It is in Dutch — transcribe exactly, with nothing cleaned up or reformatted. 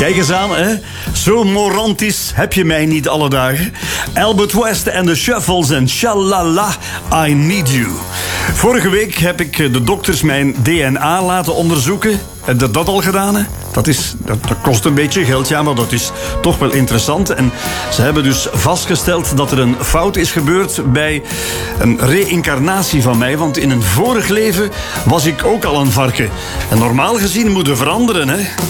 Kijk eens aan, hè. Zo morantisch heb je mij niet alle dagen. Albert West en de Shuffles en Shalala, I Need You. Vorige week heb ik de dokters mijn D N A laten onderzoeken. Heb je dat al gedaan, hè? Dat, is, dat, dat kost een beetje geld, ja, maar dat is toch wel interessant. En ze hebben dus vastgesteld dat er een fout is gebeurd bij een reïncarnatie van mij. Want in een vorig leven was ik ook al een varken. En normaal gezien moet er veranderen, hè.